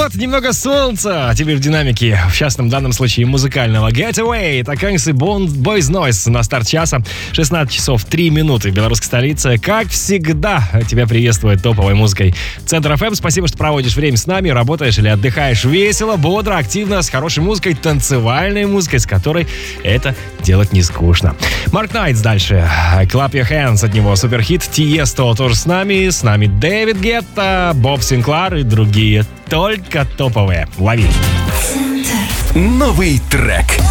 вот, немного солнца теперь в динамике, в частном данном случае музыкального. Getaway, Таканис и Boys Noise на старт часа. 16 часов 3 минуты в белорусской столице. Как всегда, тебя приветствует топовой музыкой Центр ФМ. Спасибо, что проводишь время с нами, работаешь или отдыхаешь весело, бодро, активно, с хорошей музыкой, танцевальной музыкой, с которой это делать не скучно. Марк Найтс дальше. Clap Your Hands от него суперхит. Тиесто тоже с нами Дэвид Гетта, Боб Синклар и другие. Только топовые. Лови. Новый трек.